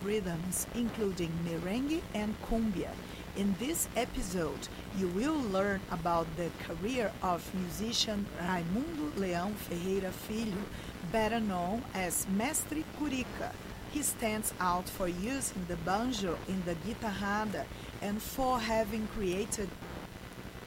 rhythms, including merengue and cumbia. In this episode, you will learn about the career of musician Raimundo Leão Ferreira Filho, better known as Mestre Curica. He stands out for using the banjo in the guitarrada and for having created